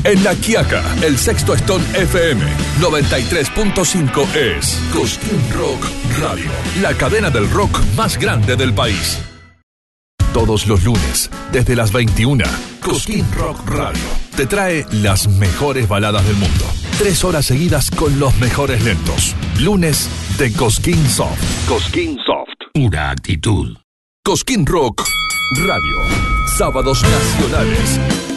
En La Quiaca, el Sexto Stone FM 93.5 es Cosquín Rock Radio, la cadena del rock más grande del país. Todos los lunes, desde las 21, Cosquín Rock Radio te trae las mejores baladas del mundo. 3 horas seguidas con los mejores lentos. Lunes de Cosquín Soft. Cosquín Soft. Pura actitud. Cosquín Rock Radio. Sábados nacionales.